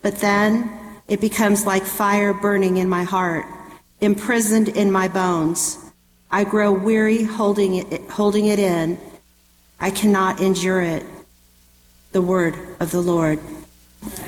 But then it becomes like fire burning in my heart, imprisoned in my bones. I grow weary holding it in. I cannot endure it. The word of the Lord.